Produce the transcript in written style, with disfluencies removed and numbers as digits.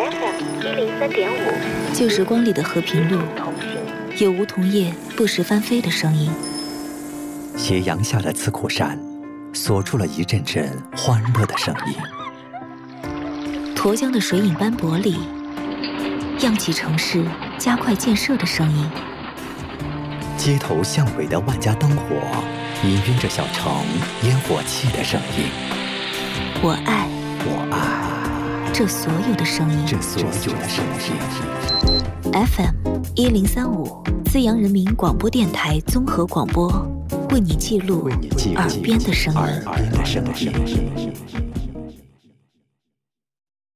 FM103.5，旧时光里的和平路，有梧桐叶不时翻飞的声音。 斜阳下的慈苦山，锁住了一阵阵欢乐的声音。 沱江的水影斑驳里，漾起城市加快建设的声音。 街头巷尾的万家灯火，氤氲着小城烟火气的声音。 我爱这所有的声音。FM103.5，资阳人民广播电台综合广播，为你记录耳边的声音。